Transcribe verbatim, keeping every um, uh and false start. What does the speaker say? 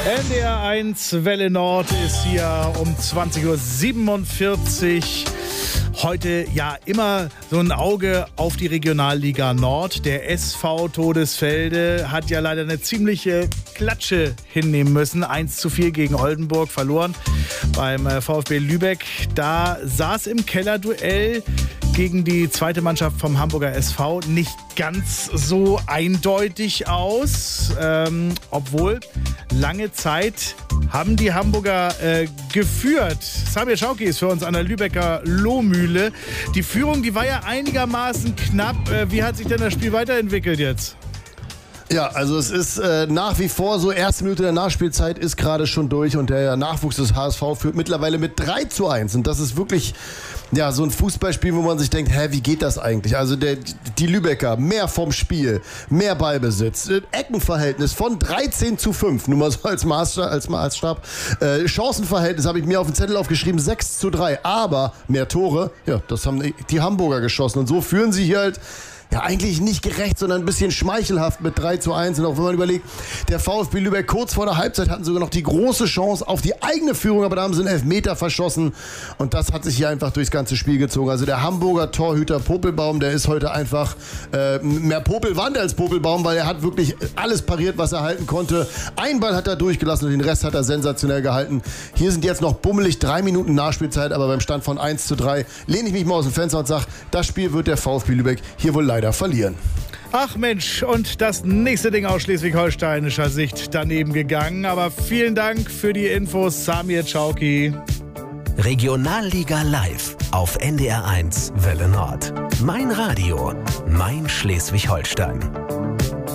N D R eins Welle Nord ist hier um zwanzig Uhr siebenundvierzig. Heute ja immer so ein Auge auf die Regionalliga Nord. Der S V Todesfelde hat ja leider eine ziemliche Klatsche hinnehmen müssen. eins zu vier gegen Oldenburg verloren beim VfB Lübeck. Da sah es im Kellerduell gegen die zweite Mannschaft vom Hamburger S V nicht ganz so eindeutig aus. Ähm, obwohl lange Zeit haben die Hamburger äh, geführt. Samir Schauki ist für uns an der Lübecker Lohmühle. Die Führung, die war ja einigermaßen knapp. Äh, wie hat sich denn das Spiel weiterentwickelt jetzt? Ja, also es ist äh, nach wie vor so, erste Minute der Nachspielzeit ist gerade schon durch und der Nachwuchs des H S V führt mittlerweile mit drei zu eins. Und das ist wirklich ja, so ein Fußballspiel, wo man sich denkt, hä, wie geht das eigentlich? Also der, die Lübecker, mehr vom Spiel, mehr Ballbesitz, Eckenverhältnis von dreizehn zu fünf, nur mal so als Maßstab, als Maßstab. Äh, Chancenverhältnis habe ich mir auf den Zettel aufgeschrieben, sechs zu drei, aber mehr Tore, ja, das haben die Hamburger geschossen und so führen sie hier halt ja, eigentlich nicht gerecht, sondern ein bisschen schmeichelhaft mit drei zu eins. Und auch wenn man überlegt, der VfB Lübeck kurz vor der Halbzeit hatten sogar noch die große Chance auf die eigene Führung, aber da haben sie einen Elfmeter verschossen. Und das hat sich hier einfach durchs ganze Spiel gezogen. Also der Hamburger Torhüter Popelbaum, der ist heute einfach äh, mehr Popelwand als Popelbaum, weil er hat wirklich alles pariert, was er halten konnte. Ein Ball hat er durchgelassen und den Rest hat er sensationell gehalten. Hier sind jetzt noch bummelig drei Minuten Nachspielzeit, aber beim Stand von eins zu drei lehne ich mich mal aus dem Fenster und sage, das Spiel wird der VfB Lübeck hier wohl leider verlieren. Ach Mensch, und das nächste Ding aus schleswig-holsteinischer Sicht daneben gegangen. Aber vielen Dank für die Infos, Samir Schauki. Regionalliga live auf N D R eins Welle Nord. Mein Radio, mein Schleswig-Holstein.